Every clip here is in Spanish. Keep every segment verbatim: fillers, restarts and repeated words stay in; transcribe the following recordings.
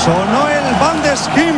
Sonó el Bundeskim,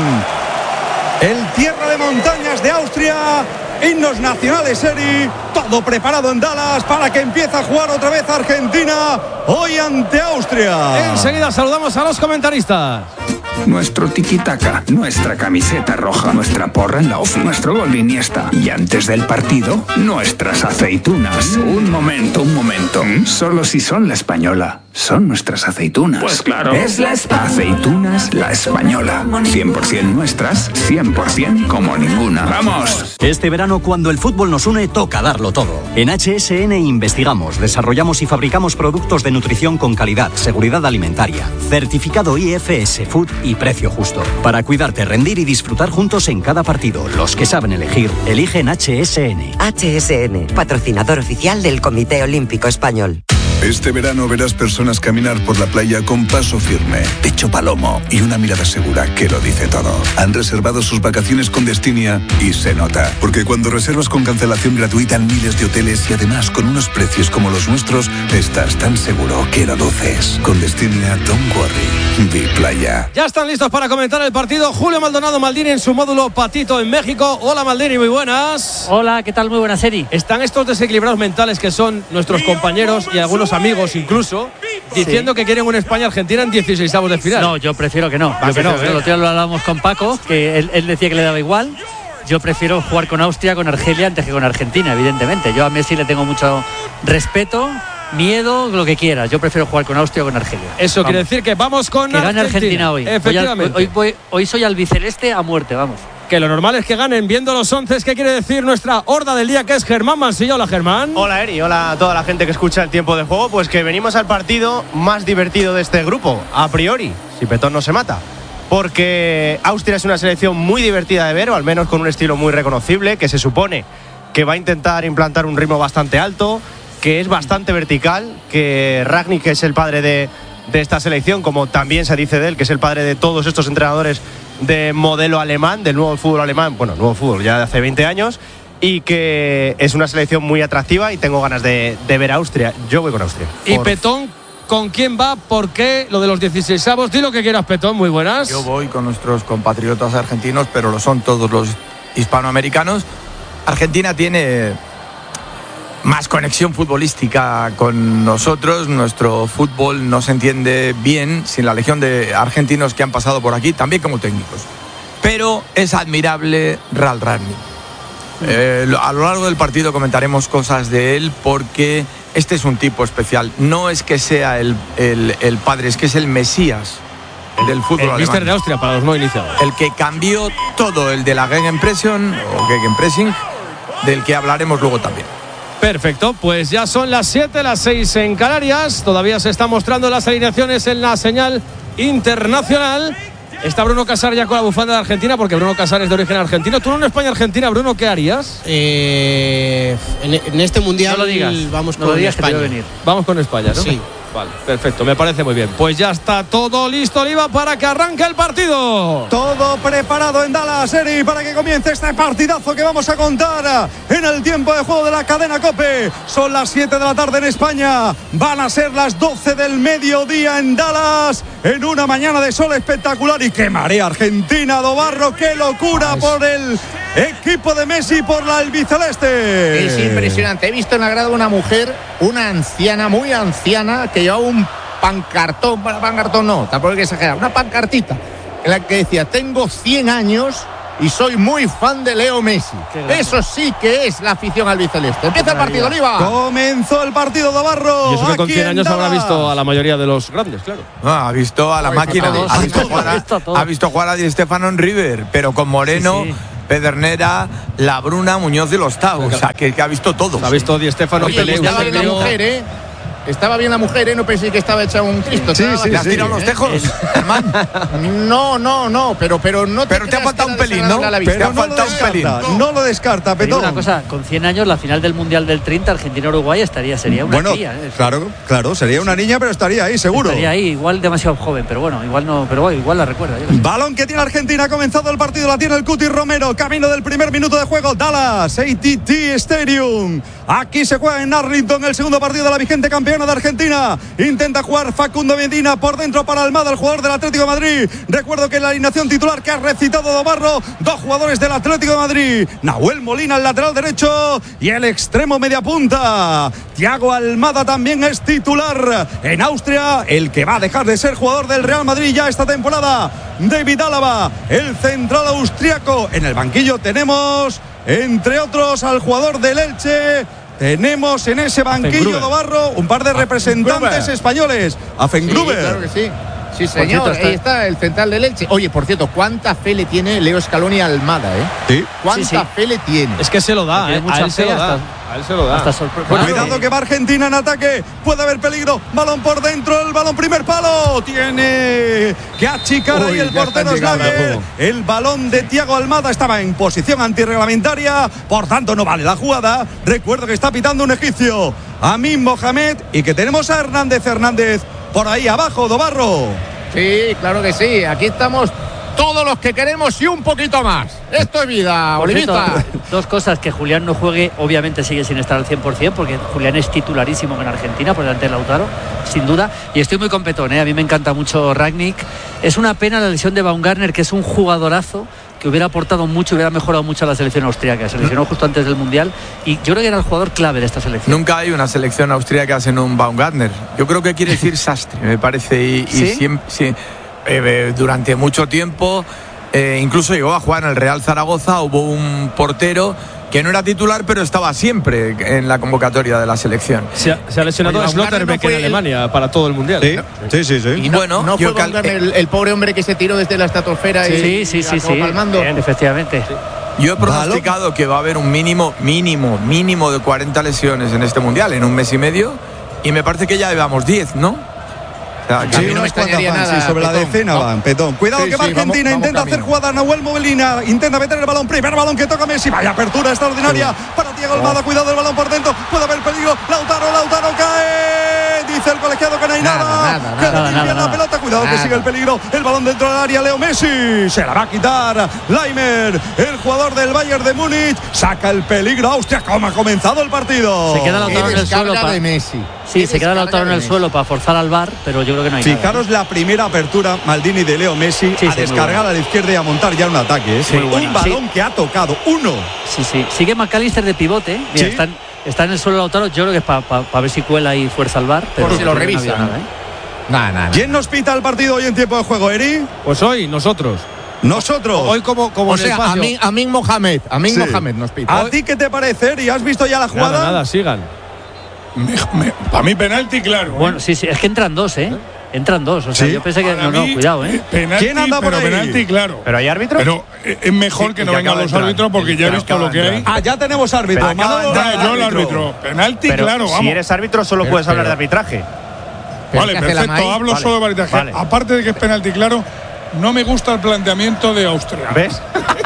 el tierra de montañas de Austria. Himnos nacionales, Eri. Todo preparado en Dallas para que empiece a jugar otra vez Argentina hoy ante Austria. Enseguida saludamos a los comentaristas. Nuestro tiki-taka, nuestra camiseta roja, nuestra porra en la ofi, nuestro gol de Iniesta. Y antes del partido, nuestras aceitunas. Un momento, un momento. Solo si son la española, son nuestras aceitunas. Pues claro. Es la Espa. Aceitunas La Española. cien por ciento nuestras, cien por ciento como ninguna. ¡Vamos! Este verano, cuando el fútbol nos une, toca darlo todo. En H S N investigamos, desarrollamos y fabricamos productos de nutrición con calidad, seguridad alimentaria, certificado I F S Food y precio justo. Para cuidarte, rendir y disfrutar juntos en cada partido. Los que saben elegir, eligen H S N. H S N, patrocinador oficial del Comité Olímpico Español. Este verano verás personas caminar por la playa con paso firme, pecho palomo y una mirada segura que lo dice todo. Han reservado sus vacaciones con Destinia y se nota. Porque cuando reservas con cancelación gratuita en miles de hoteles y además con unos precios como los nuestros, estás tan seguro que lo duces. Con Destinia, don't worry. Di playa. Ya están listos para comentar el partido Julio Maldonado Maldini en su módulo Patito en México. Hola Maldini, muy buenas. Hola, ¿qué tal? Muy buenas, Eri. Están estos desequilibrados mentales que son nuestros compañeros y algunos amigos incluso, diciendo sí. que quieren una España-Argentina en dieciseisavos de final. No, yo prefiero que no. Va, Yo que prefiero no, que ¿eh? Lo tío lo hablábamos con Paco, que él, él decía que le daba igual. Yo prefiero jugar con Austria, con Argelia, antes que con Argentina, evidentemente. Yo a Messi le tengo mucho respeto, miedo, lo que quieras. Yo prefiero jugar con Austria o con Argelia. Eso vamos. Quiere decir que vamos con que Argentina. gane Argentina hoy. Efectivamente. Hoy, hoy, hoy, hoy soy albiceleste a muerte, vamos. Que lo normal es que ganen viendo los once. ¿Qué quiere decir nuestra horda del día, que es Germán Mansilla? Hola, Germán. Hola, Eri. Hola a toda la gente que escucha el tiempo de juego. Pues que venimos al partido más divertido de este grupo, a priori, si Petón no se mata. Porque Austria es una selección muy divertida de ver, o al menos con un estilo muy reconocible, que se supone que va a intentar implantar un ritmo bastante alto, que es bastante vertical, que Rangnick, que es el padre de, de esta selección, como también se dice de él, que es el padre de todos estos entrenadores de modelo alemán, del nuevo fútbol alemán, bueno, nuevo fútbol ya de hace veinte años, y que es una selección muy atractiva y tengo ganas de, de ver a Austria. Yo voy con Austria. Y Por... Petón, ¿con quién va? ¿Por qué? Lo de los dieciseisavos. Di lo que quieras, Petón. Muy buenas. Yo voy con nuestros compatriotas argentinos, pero lo son todos los hispanoamericanos. Argentina tiene más conexión futbolística con nosotros. Nuestro fútbol no se entiende bien sin la legión de argentinos que han pasado por aquí, también como técnicos. Pero es admirable Ralf Rangnick. Eh, a lo largo del partido comentaremos cosas de él, porque este es un tipo especial. No es que sea el, el, el padre, es que es el Mesías del fútbol el alemán. míster de Austria, para los no iniciados. El que cambió todo, el de la Gegenpressing o Gegenpressing, del que hablaremos luego también. Perfecto, pues ya son las siete, las seis en Canarias. Todavía se están mostrando las alineaciones en la señal internacional. Está Bruno Casar ya con la bufanda de Argentina, porque Bruno Casar es de origen argentino. ¿Tú en una España-Argentina, Bruno, qué harías? Eh, en, en este mundial no lo digas, vamos no con lo digas, España. que te venir. Vamos con España, ¿no? Sí. Vale, perfecto, me parece muy bien. Pues ya está todo listo, Oliva, para que arranque el partido. Todo preparado en Dallas, Eri, para que comience este partidazo que vamos a contar en el tiempo de juego de la cadena COPE. Son las siete de la tarde en España. Van a ser las doce del mediodía en Dallas, en una mañana de sol espectacular. Y qué marea Argentina, Dobarro, qué locura por el equipo de Messi, por la albiceleste. Es impresionante. He visto en la grada una mujer, una anciana, muy anciana, que llevaba un pancartón, bueno, pancartón no, tampoco hay que exagerar, una pancartita en la que decía: tengo cien años y soy muy fan de Leo Messi. Eso sí que es la afición albiceleste. Empieza el partido, Oliva. Comenzó el partido, Dobarro. Y eso que con cien años habrá visto a la mayoría de los grandes, claro. No, ha visto a la Ay, máquina, todos, ha, visto jugar a, ha visto jugar a Di Stéfano en River, pero con Moreno, sí, sí. Pedernera, La Bruna, Muñoz y los Tau. O sea, que, que ha visto todo. Ha visto Di Stéfano, Oye, Pelé, estaba bien la mujer, ¿eh? Estaba bien la mujer, ¿eh? No pensé que estaba hecha un Cristo. Sí, sí, ¿Le has sí, tirado sí, los ¿eh? tejos, Germán? No, no, no, pero, pero no te Pero te ha faltado un pelín, ¿no? Pero te ha no lo faltado un pelín. descarta, no lo descarta, Te digo Petón. una cosa, con cien años, la final del Mundial del treinta, Argentina-Uruguay, estaría, sería una Bueno, cría, ¿eh? claro, claro, sería una niña, pero estaría ahí, seguro. Estaría ahí, igual demasiado joven, pero bueno, igual no, pero bueno, igual la recuerda. Yo no sé. Balón que tiene Argentina, ha comenzado el partido, la tiene el Cuti Romero, camino del primer minuto de juego, Dallas, A T T Stadium. Aquí se juega en Arlington el segundo partido de la vigente campeona lleno de Argentina. Intenta jugar Facundo Medina por dentro para Almada, el jugador del Atlético de Madrid. Recuerdo que en la alineación titular que ha recitado Dobarro, dos jugadores del Atlético de Madrid: Nahuel Molina, el lateral derecho, y el extremo media punta. Thiago Almada también es titular en Austria, el que va a dejar de ser jugador del Real Madrid ya esta temporada. David Álava, el central austriaco. En el banquillo tenemos, entre otros, al jugador del Elche. Tenemos en ese banquillo, Dobarro, un par de representantes españoles. Afengruber. Sí, claro que sí. Sí, señor, cierto, está... ahí está el central de Elche. Oye, por cierto, ¿cuánta fe le tiene Leo Scaloni a Almada, eh? Sí. ¿Cuánta sí, sí. fe le tiene? Es que se lo da, eh. mucha a él fe se lo da. hasta... A él se lo da. Bueno, cuidado que va Argentina en ataque. Puede haber peligro. Balón por dentro. El balón primer palo. Tiene que achicar Uy, ahí el portero Schlager. El balón de Thiago Almada estaba en posición antirreglamentaria. Por tanto, no vale la jugada. Recuerdo que está pitando un egipcio, Amin Mohamed, y que tenemos a Hernández Hernández por ahí abajo, Dobarro. Sí, claro que sí. Aquí estamos todos los que queremos y un poquito más. Esto es vida, Olivita. Dos cosas: que Julián no juegue, obviamente sigue sin estar al cien por ciento, porque Julián es titularísimo en Argentina por delante de Lautaro, sin duda. Y estoy muy competón, ¿eh? A mí me encanta mucho Rangnick. Es una pena la lesión de Baumgartner, que es un jugadorazo que hubiera aportado mucho, hubiera mejorado mucho a la selección austríaca. Se lesionó justo antes del Mundial y yo creo que era el jugador clave de esta selección. Nunca hay una selección austríaca sin un Baumgartner. Yo creo que quiere decir sastre, me parece. Y, ¿Sí? y siempre, sí, eh, durante mucho tiempo, eh, incluso llegó a jugar en el Real Zaragoza. Hubo un portero que no era titular, pero estaba siempre en la convocatoria de la selección. Se ha, se ha lesionado a Schlotterbeck no en Alemania el... para todo el Mundial. Sí, sí, sí. sí. Y no, bueno, no fue cal... el, el pobre hombre que se tiró desde la estratosfera. Sí, y, sí, sí, y sí. palmando. Bien, efectivamente. Sí. Yo he pronosticado que va a haber un mínimo, mínimo, mínimo de cuarenta lesiones en este Mundial, en un mes y medio, y me parece que ya llevamos diez, ¿no? O sea, sí, no me extrañaría nada, sí, sobre Petón, la decena ¿no? van, Petón. Cuidado sí, que va sí, Argentina, vamos, intenta vamos hacer jugada Nahuel Molina, intenta meter el balón, primer balón que toca Messi, vaya apertura extraordinaria sí. para Thiago Almada, cuidado el balón por dentro, puede haber peligro, Lautaro, Lautaro cae, dice el colegiado que no hay nada, nada, nada que nada, nada, la nada. pelota, cuidado nada. que sigue el peligro, el balón dentro del área, Leo Messi, se la va a quitar Leimer, el jugador del Bayern de Múnich, saca el peligro Austria, como ha comenzado el partido. Se queda Lautaro en el suelo para... de Messi. Sí, se queda Lautaro en el suelo para forzar al V A R, pero yo creo que no hay Fijaros nada. la primera apertura, Maldini, de Leo Messi, sí, a sí, descargar a la izquierda y a montar ya un ataque. ¿eh? Sí, un balón sí. que ha tocado, uno. Sí, sí. Sigue McAllister de pivote. Mira, ¿sí? está, está en el suelo Lautaro. Yo creo que es para pa, pa ver si cuela y fuerza al V A R. Pero por si lo revisa. No nada, ¿eh? Nah, nah, nah. ¿Quién nos pita el partido hoy en tiempo de juego, Eri? Pues hoy, nosotros. Nosotros. Hoy como, como o sea, Amin, Amin Mohamed. Amin sí. Mohamed nos pita. ¿A hoy? ti qué te parece, Eri? ¿Has visto ya la jugada? Nada, nada, sigan. Para mí penalti, claro. Bueno, sí, sí, es que entran dos, ¿eh? Entran dos, o sea, ¿sí? yo pensé que... Para no, no, mí, cuidado, ¿eh? Penalti, ¿Quién anda por pero ahí? penalti, claro. ¿Pero hay árbitros? Pero es mejor sí, que no que vengan los árbitros porque ya he visto lo que hay. Ah, ya tenemos árbitro. Manolo, yo el árbitro. Penalti, pero claro, vamos. Si eres árbitro solo pero, puedes hablar pero, de arbitraje. Vale, perfecto, hablo vale, solo de arbitraje. Vale. Aparte de que es penalti, claro, no me gusta el planteamiento de Austria. ¿Ves?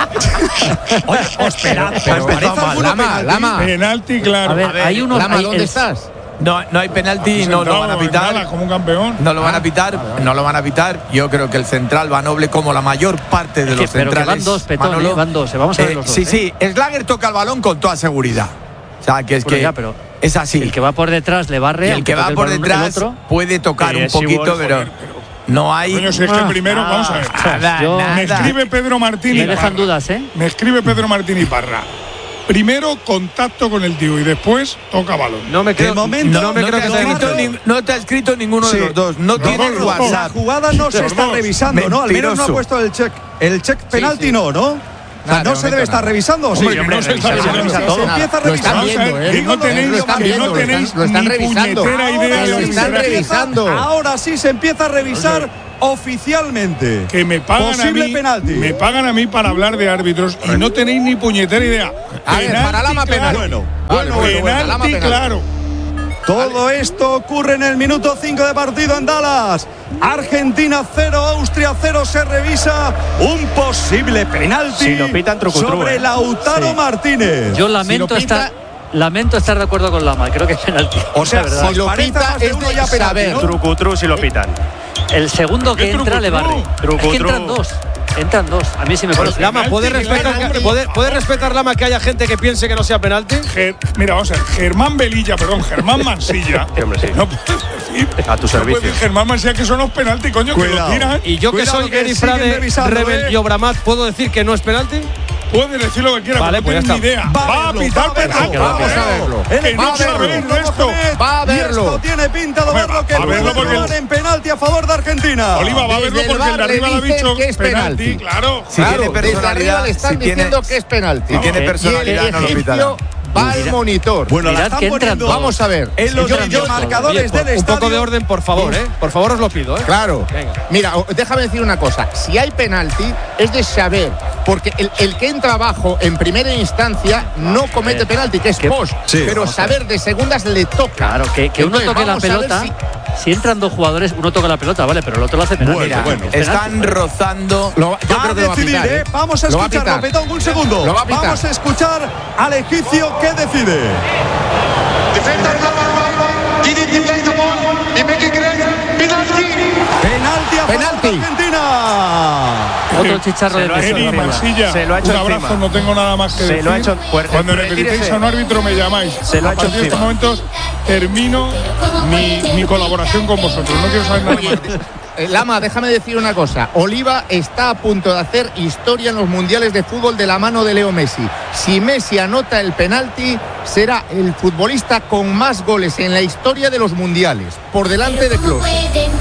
Oye, espera, pero parece Lama, Lama. Penalti, claro. A ver, hay uno. Lama, ¿dónde estás? No, no hay penalti, no lo van a pitar. Nada, como un campeón. No lo van a pitar, ah, vale. no lo van a pitar. Yo creo que el central va noble como la mayor parte de es que, los pero centrales. Que van dos, Petón, Manolo, eh, van dos. Vamos a ver los eh, dos. Sí, eh. sí. Schlager toca el balón con toda seguridad. O sea, que es pero que ya, pero es así. El que va por detrás le barre. Y el que va por detrás puede tocar un poquito, pero no hay. Coño, si es que el primero, ah, vamos a ver. Nada, yo, nada. Me escribe Pedro Martín y Me dejan dudas, ¿eh? Me escribe Pedro Martín y Parra. Primero contacto con el tío y después toca balón. No me creo, momento, no, no me no, creo te que escrito ni, no te ha escrito ninguno sí. de los dos. No, no tiene no, WhatsApp. La jugada no se está revisando, ¿no? Al menos no ha puesto el check. El check penalti sí, sí. no, ¿no? O sea, no, no se debe estar revisando. Hombre, sí, que no se está revisando. Se empieza a revisar. Lo están viendo, ¿eh? Digo, no tenéis, lo están viendo, no tenéis lo están ni revisando. puñetera idea lo están revisando. Ahora sí se empieza a revisar oficialmente. Que me pagan Posible a mí, penalti. me pagan a mí para hablar de árbitros y no tenéis ni puñetera idea. A ver, para Lama penal. Bueno, bueno, bueno, penalti, bueno, claro. Todo vale. esto ocurre en el minuto cinco de partido en Dallas. Argentina cero, Austria cero. Se revisa un posible penalti si lo pitan, truco, sobre truco, Lautaro sí. Martínez. Yo lamento si estar lamento estar de acuerdo con Lama. Creo que es penalti. O sea, si lo pita es uno ya penalti, ¿no? Truco, truco si lo pitan. El segundo que entra le barre. Truco, es que entran dos. Entran dos. A mí sí me parece. Lama, ¿puede respetar, que, ¿puede, ¿puede respetar, Lama, que haya gente que piense que no sea penalti? Ger, mira, vamos a ver. Germán Velilla, perdón, Germán Mansilla. Sí, hombre, sí. No puedes decir. A tu servicio. No puedes decir Germán Mansilla que son los penalti, coño, Cuidado. que lo tiran. Y yo que Cuidado soy que Gary Frade, revisando, Rebel ¿eh? y Obramat, ¿puedo decir que no es penalti? Puedes decir lo que quieras, Vale, no pues tienes ya ni está. idea. Va Va a a verlo, pitar va a verlo, penalti. vamos a verlo. Que Va no a se verlo. ve esto. Va a Y verlo. esto tiene pinta de Hombre, verlo que va a verlo puede porque- jugar en penalti a favor de Argentina. Oliva va a verlo Desde el porque el de bar le arriba le ha dicen dicho que es penalti. claro. Si Claro, tiene desde arriba personalidad, le están si tiene, diciendo que es penalti. si tiene Y el personalidad, no lo pitará. egipcio va al monitor. Bueno, la Mirad están que entran poniendo. dos. Vamos a ver. En los Entran dos. marcadores Oye, del un estadio. poco de orden, por favor, ¿eh? Por favor, os lo pido, ¿eh? Claro. Venga. Mira, o- déjame decir una cosa. Si hay penalti, es de saber. Porque el, el que entra abajo en primera instancia no comete penalti, que es que- post. Sí. Pero saber de segundas le toca. Claro, que, que uno Entonces, toque la vamos a ver pelota. si- Si... entran dos jugadores, uno toca la pelota, vale, pero el otro lo hace penalti. Bueno, Mira, bueno. es penalti. Están rozando. Lo- yo Va creo a que lo va a decidir, pitar, ¿eh? ¿eh? Vamos a Lo va a escucharlo, pitar. Petón, un segundo. Lo va a pitar. Vamos a escuchar al egipcio que decide. Penalti a favor Penalti. de Argentina. Otro chicharro Se de lo ha hecho presión. Eri, encima. Mansilla, Se lo ha hecho un abrazo, encima. no tengo nada más que Se decir. lo ha hecho- pues, Cuando retírese. necesitéis a un árbitro me llamáis. Se lo ha a hecho partir de estos encima. momentos termino mi, mi colaboración con vosotros. No quiero saber nada Oye, más. eh, Lama, déjame decir una cosa. Oliva está a punto de hacer historia en los mundiales de fútbol de la mano de Leo Messi. Si Messi anota el penalti, será el futbolista con más goles en la historia de los mundiales, por delante de Klose.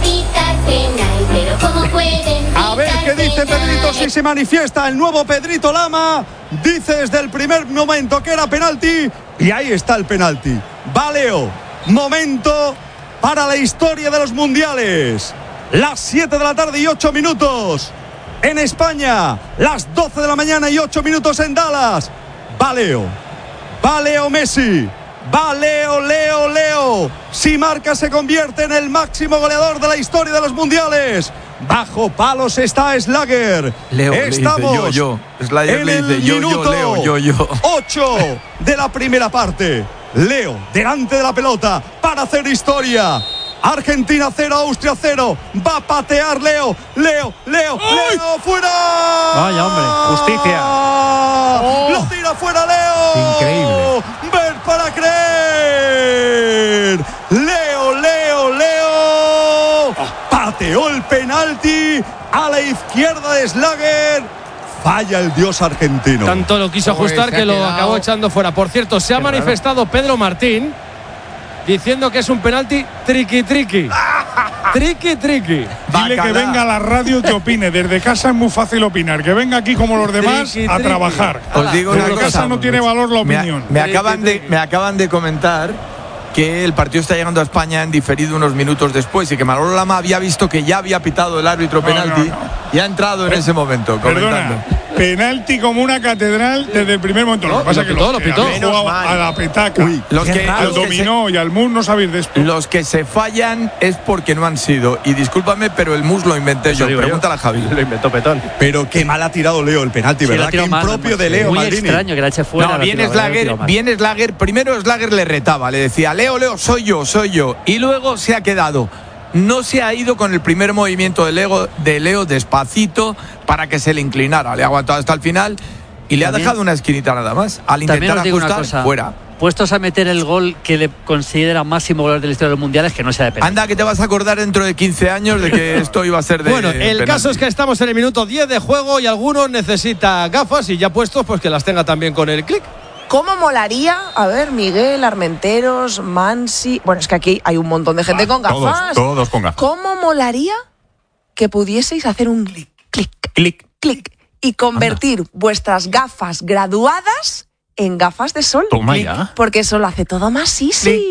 A ver qué dice Pedrito, si se manifiesta el nuevo Pedrito Lama. Dice desde el primer momento que era penalti. Y ahí está el penalti. Va Leo. Momento para la historia de los mundiales. Las siete de la tarde y ocho minutos. En España, las doce de la mañana y ocho minutos en Dallas. Va Leo. Va Leo Messi. Va Leo, Leo, Leo. Si marca, se convierte en el máximo goleador de la historia de los mundiales. Bajo palos está Slager. Leo le dice Estamos yo, yo. Slager en le el dice yo, yo, minuto Leo, yo, yo. ocho de la primera parte. Leo delante de la pelota para hacer historia. Argentina cero, Austria cero. Va a patear Leo. Leo, Leo, Leo, fuera. Vaya, hombre. Justicia. Lo tira fuera Leo. Increíble. Ver para creer. Leo, Leo, Leo. Pateó el penalti a la izquierda de Slager. Falla el dios argentino. Tanto lo quiso Pues ajustar se que ha lo quedado- acabó echando fuera. Por cierto, se ha manifestado Pedro Martín diciendo que es un penalti triqui triqui. Triqui triqui. Dile que Bacalá. venga a la radio y que opine. Desde casa es muy fácil opinar. Que venga aquí como los demás Triqui, a triqui. trabajar. Os digo una Desde cosa. casa no tiene valor la Me, opinión. me acaban de, me acaban de comentar que el partido está llegando a España en diferido unos minutos después y que Manolo Lama había visto que ya había pitado el árbitro No, penalti no, no. y ha entrado en ese momento comentando. Perdona, penalti como una catedral desde el primer momento. Lo No, que pasa lo es que pitó, los lo que pitó. habéis jugado Menos mal. a la petaca, Los Qué que, raro. al los que se- dominó y al mus no sabéis de esto. Los que se fallan es porque no han sido. Y discúlpame, pero el mus lo inventé yo. digo yo. Pregúntale a Javi. Lo inventó Petón. Pero qué mal ha tirado Leo el penalti, Sí, lo ha ¿verdad? Qué tirado mal, impropio muy- de Leo, Muy Maldini. extraño que la eche fuera. No, la bien tiro- la tiro Slager, mal. bien Slager. Primero Slager le retaba, le decía, Leo, Leo, soy yo, soy yo. Y luego se ha quedado. No se ha ido con el primer movimiento de Leo, de Leo despacito para que se le inclinara. Le ha aguantado hasta el final y le ha También- dejado una esquinita nada más. Al También intentar os digo una ajustar, cosa. fuera. Puestos a meter el gol que le considera máximo goleador de la historia de los mundiales, que no sea de penalti. Anda, que te vas a acordar dentro de quince años de que esto iba a ser de Bueno, el penalti. caso es que estamos en el minuto diez de juego y alguno necesita gafas y ya puestos, pues que las tenga también con el clic. ¿Cómo molaría? A ver, Miguel, Armenteros, Mansi. Bueno, es que aquí hay un montón de gente con gafas. Todos, todos con gafas. ¿Cómo molaría que pudieseis hacer un clic, clic, clic, clic y convertir vuestras gafas graduadas en gafas de sol? Toma Clic, ya. Porque eso lo hace todo más easy.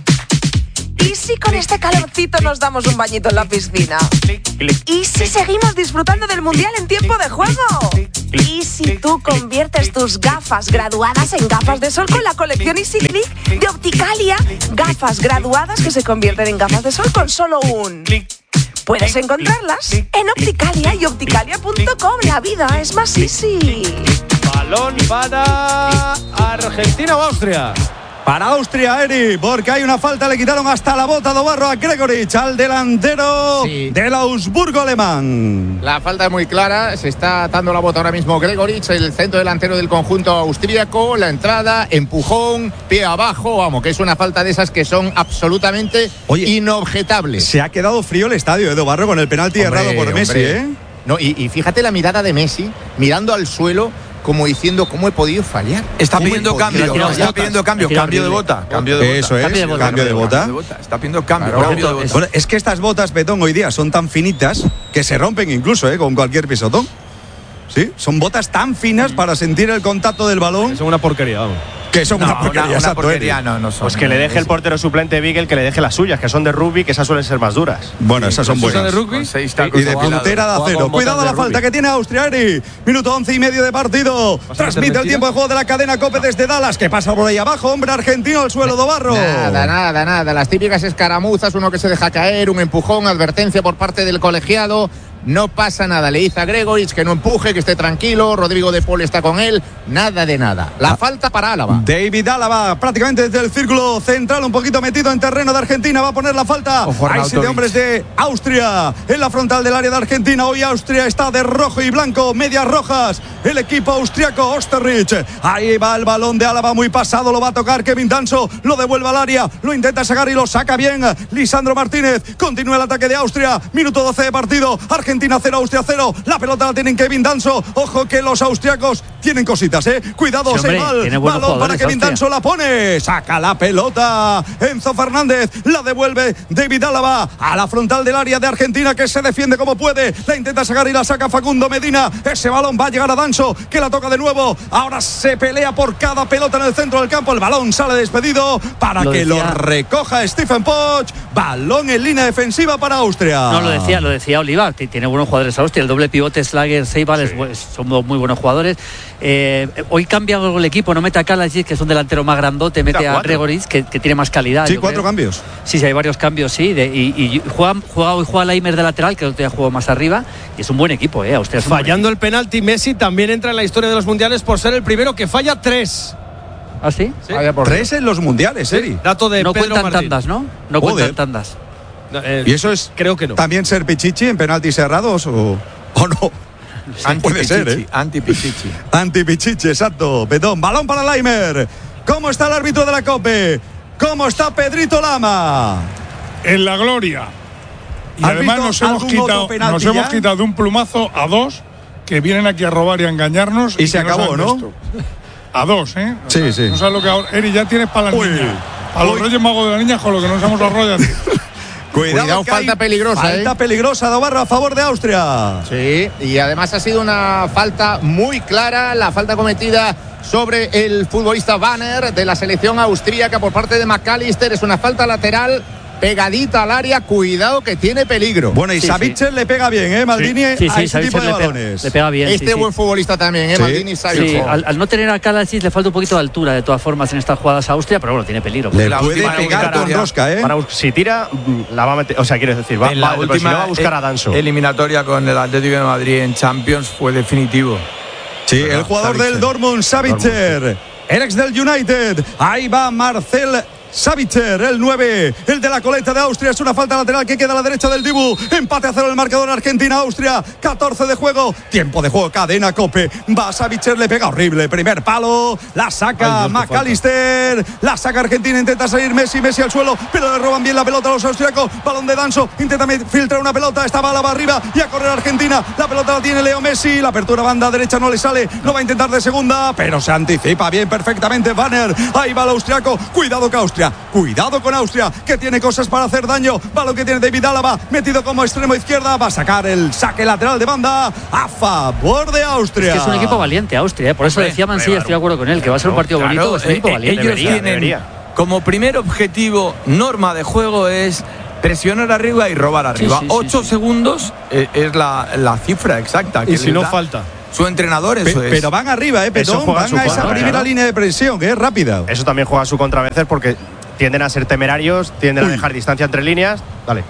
¿Y si con este calorcito nos damos un bañito en la piscina? ¿Y si seguimos disfrutando del Mundial en tiempo de juego? ¿Y si tú conviertes tus gafas graduadas en gafas de sol con la colección Easy Click de Opticalia? Gafas graduadas que se convierten en gafas de sol con solo un... Puedes encontrarlas en Opticalia y opticalia punto com. La vida es más easy. Balón para Argentina o Austria. para Austria, Eri, porque hay una falta, le quitaron hasta la bota de barro a Gregoritsch, al delantero sí. del Augsburgo alemán. La falta es muy clara, se está dando la bota ahora mismo Gregoritsch, el centro delantero del conjunto austríaco, la entrada, empujón, pie abajo, vamos, que es una falta de esas que son absolutamente Oye, inobjetables. Se ha quedado frío el estadio, Edu Barro, con el penalti hombre, errado por Messi, hombre. ¿eh? No, y, y fíjate la mirada de Messi, mirando al suelo, como diciendo, ¿cómo he podido fallar? Está pidiendo cambio, no, está pidiendo cambio, cambio de bota, cambio de bota. Eso es, cambio de bota. Cambio de bota. Está pidiendo cambio, claro, cambio de bota. Bueno, es que estas botas, Betón, hoy día son tan finitas que se rompen incluso, ¿eh? Con cualquier pisotón. Sí, son botas tan finas para sentir el contacto del balón. Son una porquería, vamos. Que son no, una porquería, una, una porquería no, no son. Pues que le deje el portero suplente Bigel, que le deje las suyas, que son de rugby, que esas suelen ser más duras. Bueno, esas son buenas. ¿De rugby? Sí, y de puntera de acero. Cuidado la falta que tiene Austria, Eri. Minuto once y medio de partido. Transmite el tiempo de juego de la cadena COPE desde Dallas. ¿Qué pasa por ahí abajo? Hombre argentino al suelo de barro. Nada, nada, nada. Las típicas escaramuzas, uno que se deja caer, un empujón, advertencia por parte del colegiado. No pasa nada, le dice a Gregoritsch que no empuje, que esté tranquilo. Rodrigo de Paul está con él, nada de nada. La ah. falta para Álava. David Álava, prácticamente desde el círculo central, un poquito metido en terreno de Argentina, va a poner la falta. Hay siete hombres de Austria en la frontal del área de Argentina. Hoy Austria está de rojo y blanco, medias rojas. El equipo austriaco, Osterrich. Ahí va el balón de Álava, muy pasado, lo va a tocar Kevin Danso, lo devuelve al área, lo intenta sacar y lo saca bien Lisandro Martínez. Continúa el ataque de Austria, minuto doce de partido. Argentina cero, Austria cero. La pelota la tienen Kevin Danso. Ojo que los austriacos tienen cositas, ¿eh? Cuidado, sí, Seimal. Balón para Kevin Danso, la pone. Saca la pelota. Enzo Fernández la devuelve David Álava a la frontal del área de Argentina, que se defiende como puede. La intenta sacar y la saca Facundo Medina. Ese balón va a llegar a Danso, que la toca de nuevo. Ahora se pelea por cada pelota en el centro del campo. El balón sale despedido para lo que decía. Lo recoja Stephen Poch. Balón en línea defensiva para Austria. No, lo decía, lo decía Oliva. Tiene buenos jugadores Austria. El doble pivote Slager, Seibal sí. es, son muy buenos jugadores. Eh, hoy cambia algo el equipo, no mete a Kalajdzic, que es un delantero más grandote, mete a Gregoritsch, que, que tiene más calidad. Sí, cuatro creo. cambios. Sí, sí, hay varios cambios, sí. De, y, y juega, juega hoy juega Leimer de lateral, que el otro día jugó más arriba, y es un buen equipo, ¿eh? Austria es un Fallando el penalti, Messi también entra en la historia de los mundiales por ser el primero que falla tres. ¿Ah, sí? sí. Tres en los mundiales, Eri. Sí. Dato de no Pedro cuentan Martín. tandas, ¿no? No Joder. cuentan tandas. No, eh, y eso es creo que no. También ser Pichichi en penaltis cerrados o, o no. Sí, puede ser, ¿eh? Anti-Pichichi. Anti-Pichichi, exacto. Betón, balón para Leimer. ¿Cómo está el árbitro de la COPE? ¿Cómo está Pedrito Lama? En la gloria. Y además nos hemos quitado nos hemos quitado de un plumazo a dos que vienen aquí a robar y a engañarnos. Y, y se acabó, ¿no? Esto. A dos, ¿eh? O sí, sea, sí. No sabes lo que ahora. Eri, ya tienes para las niñas. A los Reyes Magos de la niña con lo que nos hemos arrollado. Cuidado, Cuidado falta peligrosa. Falta ¿eh? peligrosa de Barra a favor de Austria. Sí, y además ha sido una falta muy clara, la falta cometida sobre el futbolista Banner de la selección austríaca por parte de McAllister. Es una falta lateral pegadita al área, cuidado que tiene peligro. Bueno, y sí, Savitzer sí. le pega bien, ¿eh? Maldini sí, sí, a sí, este tipo de le balones. Pega, le pega bien. Este sí, buen sí. futbolista también, ¿eh? Sí. Maldini Savitzer. Sí, al, al no tener a Kalajdzic le falta un poquito de altura, de todas formas, en estas jugadas a Austria, pero bueno, tiene peligro. Le la puede pegar con rosca, ¿eh? Para, si tira, la va a meter. O sea, quiero decir, va, en la va, última si no va a buscar a Danso. Eliminatoria con el Atlético de Madrid en Champions fue definitivo. Sí, pero el jugador Savitzer. del Dortmund, Savitzer. El ex del United. Ahí va Marcel Savitzer, el nueve, el de la coleta de Austria. Es una falta lateral que queda a la derecha del Dibu. Empate a cero el marcador Argentina-Austria. catorce de juego, tiempo de juego, cadena COPE. Va Savitzer, le pega horrible. Primer palo, la saca Ay, McAllister. La saca Argentina, intenta salir Messi. Messi al suelo, pero le roban bien la pelota a los austriacos. Balón de Danso, intenta filtrar una pelota. Esta bala va arriba y a correr Argentina. La pelota la tiene Leo Messi. La apertura banda derecha no le sale. No va a intentar de segunda, pero se anticipa bien perfectamente Banner. Ahí va el austriaco. Cuidado que Austria. Cuidado con Austria, que tiene cosas para hacer daño. Balón que tiene David Álava, metido como extremo izquierda. Va a sacar el saque lateral de banda a favor de Austria. Es que es un equipo valiente, Austria, ¿eh? Por eso decía Mansilla, estoy de acuerdo con él, que va a ser un partido claro, bonito. Es un equipo valiente. Ellos debería, tienen debería. como primer objetivo, norma de juego es presionar arriba y robar arriba. Sí, sí, Ocho sí, sí. segundos eh, es la, la cifra exacta. Que y si no da. falta. Su entrenador, eso Pe- es. Pero van arriba, ¿eh? Petón, van a esa primera claro. línea de presión, que es rápida. Eso también juega a su contra a veces porque tienden a ser temerarios, tienden Uy. a dejar distancia entre líneas. Dale.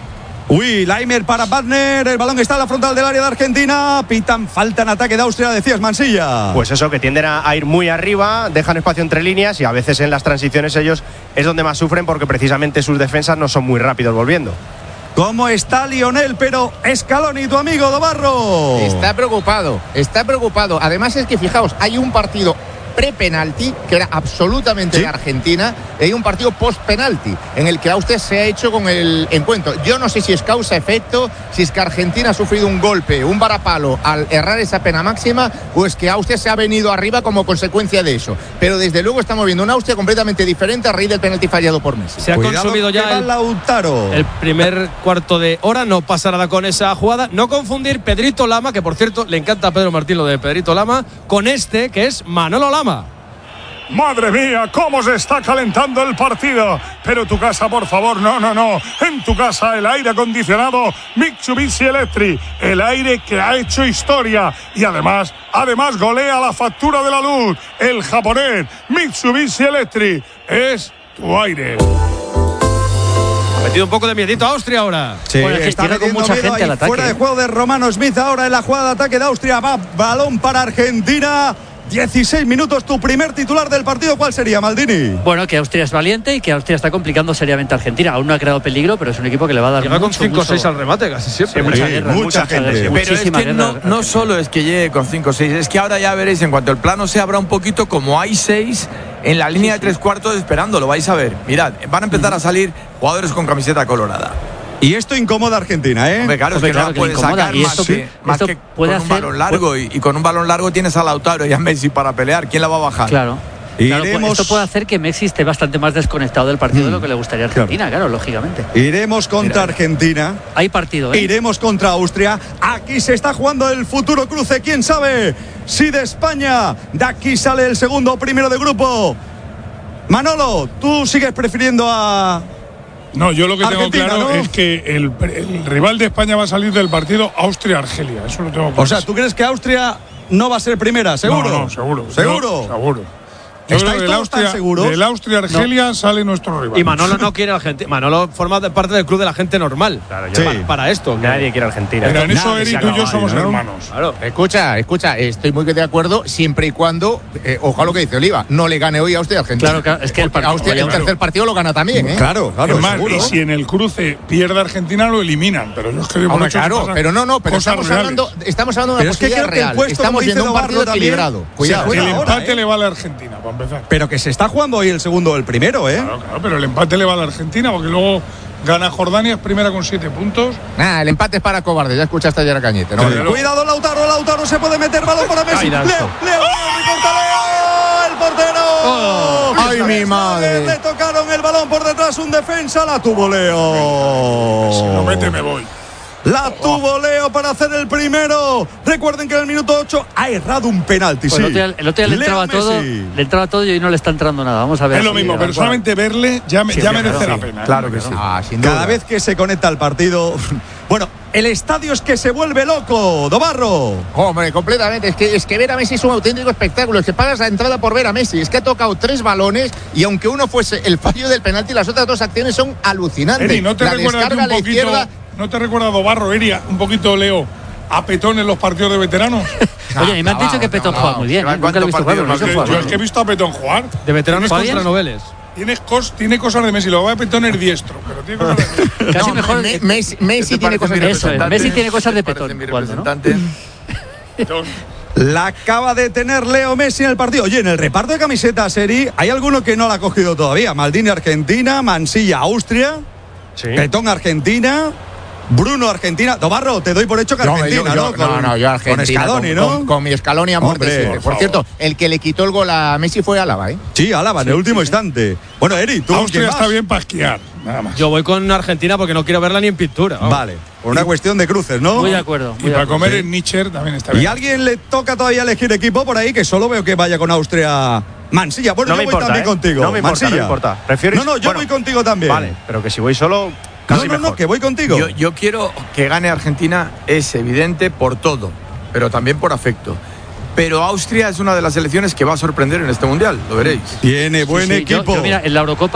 Uy, Laimer para Wagner, el balón está en la frontal del área de Argentina, pitan falta en ataque de Austria, decías, Mansilla. Pues eso, que tienden a, a ir muy arriba, dejan espacio entre líneas y a veces en las transiciones ellos es donde más sufren porque precisamente sus defensas no son muy rápidos volviendo. ¿Cómo está Lionel? Pero Scaloni, tu amigo Dobarro. Está preocupado, está preocupado. Además es que fijaos, hay un partido pre-penalti, que era absolutamente ¿Sí? de Argentina, y hay un partido post-penalti, en el que Austria se ha hecho con el encuentro. Yo no sé si es causa-efecto, si es que Argentina ha sufrido un golpe, un varapalo al errar esa pena máxima, o es que Austria se ha venido arriba como consecuencia de eso. Pero desde luego estamos viendo una Austria completamente diferente a raíz del penalti fallado por Messi. Se ha Cuidado consumido ya el, Lautaro. el primer cuarto de hora, no pasa nada con esa jugada. No confundir Pedrito Lama, que por cierto le encanta a Pedro Martín lo de Pedrito Lama, con este que es Manolo Lama. Madre mía, cómo se está calentando el partido. Pero tu casa, por favor, no, no, no. En tu casa el aire acondicionado Mitsubishi Electric, el aire que ha hecho historia y además, además golea la factura de la luz. El japonés Mitsubishi Electric es tu aire. Ha metido un poco de miedito a Austria ahora. Sí, bueno, está metiendo mucha gente al ataque. Fuera de juego de Romano Smith ahora en la jugada de ataque de Austria. Va balón para Argentina. dieciséis minutos, tu primer titular del partido, ¿cuál sería, Maldini? Bueno, que Austria es valiente y que Austria está complicando seriamente a Argentina. Aún no ha creado peligro, pero es un equipo que le va a dar Lleva mucho, con cinco o seis al remate casi siempre. Sí, mucha sí, guerra, mucha, mucha gente. Guerra, pero es que guerra, no, no solo es que llegue con cinco o seis, es que ahora ya veréis, en cuanto el plano se abra un poquito, como hay seis en la línea sí, de tres sí. cuartos esperando, lo vais a ver. Mirad, van a empezar a salir jugadores con camiseta colorada. Y esto incomoda a Argentina, ¿eh? Hombre, claro, es que claro no que puede sacar y más, esto, que, más esto que puede con hacer, un balón largo. Puede... Y, y con un balón largo tienes a Lautaro y a Messi para pelear. ¿Quién la va a bajar? Claro. Claro, Iremos... esto puede hacer que Messi esté bastante más desconectado del partido mm. de lo que le gustaría a Argentina, claro, claro lógicamente. Iremos contra Mira, Argentina. Hay partido, ¿eh? Iremos contra Austria. Aquí se está jugando el futuro cruce. ¿Quién sabe si de España de aquí sale el segundo o primero de grupo? Manolo, ¿tú sigues prefiriendo a...? No, yo lo que Argentina, tengo claro ¿no? es que el, el rival de España va a salir del partido Austria-Argelia. Eso lo tengo claro. O sea, ¿tú crees que Austria no va a ser primera? ¿Seguro? No, no, seguro. ¿Seguro? Yo, seguro. Yo creo que del Austria, del Austria-Argelia no. sale nuestro rival. Y Manolo no quiere a Argentina. Manolo forma parte del club de la gente normal. Claro, sí. para, para esto. Nadie quiere a Argentina. Pero en eso Eri, tú y yo somos ¿no? hermanos. Claro. Escucha, escucha, estoy muy de acuerdo siempre y cuando, eh, ojalá lo que dice Oliva, no le gane hoy a Austria Argentina. Claro, claro, es que el, partido, Austria, claro. el tercer partido lo gana también, ¿eh? Claro, claro. Es más, y si en el cruce pierde Argentina, lo eliminan. Pero yo es que Hombre, claro, pero no, no, pero estamos hablando, estamos hablando de una posibilidad real. Estamos viendo un partido equilibrado. Cuidado. El empate le vale a Argentina, para empezar. Pero que se está jugando hoy el segundo o el primero, ¿eh? Claro, claro, pero el empate le va a la Argentina porque luego gana Jordania, es primera con siete puntos. Nah, el empate es para cobarde, ya escuchaste ayer a Cañete. ¿no? Sí. Cuidado, Lautaro, Lautaro se puede meter, balón para Messi. Leo, Leo, Leo, el portero. Oh, ¡Ay, mi madre! Le tocaron el balón por detrás, un defensa, la tuvo Leo. Si lo mete, me voy. La tuvo Leo para hacer el primero. Recuerden que en el minuto ocho ha errado un penalti. Pues sí. El otro día, el otro día le, entraba todo, le entraba todo y hoy no le está entrando nada. Vamos a ver. Es lo mismo, pero solamente verle ya, sí, ya claro, merece sí. la pena. Claro que sí. Ah, sin duda. Cada vez que se conecta al partido. Bueno, el estadio es que se vuelve loco, Dobarro. Hombre, completamente. Es que, es que ver a Messi es un auténtico espectáculo. Es que pagas la entrada por ver a Messi. Es que ha tocado tres balones y aunque uno fuese el fallo del penalti, las otras dos acciones son alucinantes. Eri, ¿no te la recuerdas descarga un a la poquito, izquierda. ¿no te recuerda Dobarro, Eria, un poquito Leo, a Petón en los partidos de veteranos? Oye, y me han dicho que Petón juega muy bien. ¿eh? Nunca lo he visto jugar. Yo, yo, yo es que he visto a Petón jugar. De veteranos contra noveles. Tienes cos, tiene cosas de Messi, lo va a Petón es diestro, pero tiene cosas de Messi. Casi no, mejor. Me, Messi, Messi tiene cosas de Eso, Messi tiene cosas de Petón. Mi ¿Cuándo, representante. ¿no? La acaba de tener Leo Messi en el partido. Oye, en el reparto de camisetas, Eri, hay alguno que no la ha cogido todavía. Maldini, Argentina, Mansilla, Austria, sí. Petón, Argentina, Bruno, Argentina. Dobarro, te doy por hecho que Argentina, yo, yo, ¿no? Con, no, no, yo Argentina. Con Scaloni, ¿no? Con, con mi Scaloni a muerte. Hombre, por, por cierto, el que le quitó el gol a Messi fue Álava, ¿eh? Sí, Álava, en sí, el último sí, instante. Bueno, Eri, tú. Austria está bien para esquiar, nada más. Yo voy con Argentina porque no quiero verla ni en pintura. Vamos. Vale, por una cuestión de cruces, ¿no? Muy de acuerdo. Muy Y para comer sí. en Nietzsche también está bien. ¿Y a alguien le toca todavía elegir equipo por ahí? Que solo veo que vaya con Austria. Mansilla, bueno, no yo me voy importa, también ¿eh? contigo. No me importa, Mansilla. no me importa. ¿Prefieres? No, no, yo bueno, voy contigo también. Vale, pero que si voy solo, casi no, no, mejor. no, que voy contigo. Yo, yo quiero que gane Argentina, es evidente por todo, pero también por afecto. Pero Austria es una de las selecciones que va a sorprender en este mundial, lo veréis. Tiene buen Sí, sí, equipo. Yo, yo, mira, en la Eurocopa